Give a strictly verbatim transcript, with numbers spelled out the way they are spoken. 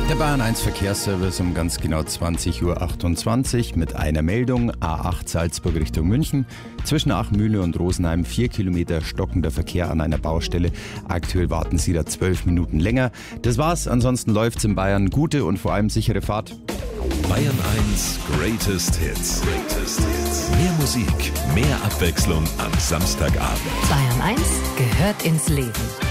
Der Bayern eins Verkehrsservice um ganz genau zwanzig Uhr achtundzwanzig mit einer Meldung. A acht Salzburg Richtung München. Zwischen Achmühle und Rosenheim vier Kilometer stockender Verkehr an einer Baustelle. Aktuell warten Sie da zwölf Minuten länger. Das war's. Ansonsten läuft's in Bayern. Gute und vor allem sichere Fahrt. Bayern eins Greatest Hits. Greatest Hits. Mehr Musik, mehr Abwechslung am Samstagabend. Bayern eins gehört ins Leben.